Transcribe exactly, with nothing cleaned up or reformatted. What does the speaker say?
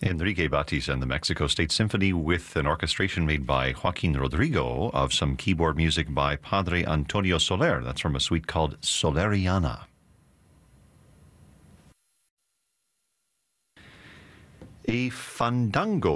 Enrique Batis and the Mexico State Symphony with an orchestration made by Joaquin Rodrigo of some keyboard music by Padre Antonio Soler. That's from a suite called Soleriana. A fandango